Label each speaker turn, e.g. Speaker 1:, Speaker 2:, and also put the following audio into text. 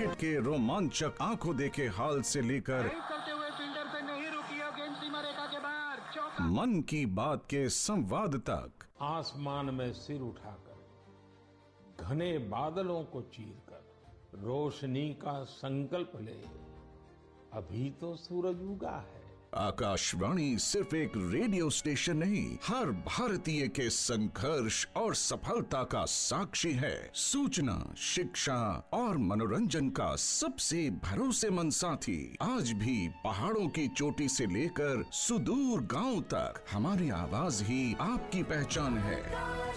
Speaker 1: Cricket के रोमांचक आंखों देखे हाल से लेकर
Speaker 2: करते हुए फील्डर से नहीं रुकी और गेंद सीमा रेखा के बाहर, चौका।
Speaker 1: मन की बात के संवाद तक,
Speaker 3: आसमान में सिर उठाकर घने बादलों को चीरकर रोशनी का संकल्प ले, अभी तो सूरज उगा है।
Speaker 1: आकाशवाणी सिर्फ एक रेडियो स्टेशन नहीं, हर भारतीय के संघर्ष और सफलता का साक्षी है। सूचना, शिक्षा और मनोरंजन का सबसे भरोसेमंद साथी। आज भी पहाड़ों की चोटी से लेकर सुदूर गांव तक हमारी आवाज ही आपकी पहचान है।